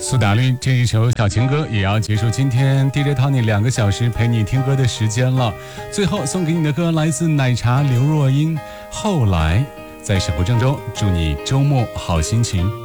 苏打绿这一首小情歌也要结束今天 DJ Tony 2个小时陪你听歌的时间了。最后送给你的歌来自奶茶刘若英，后来。在生活郑州，祝你周末好心情。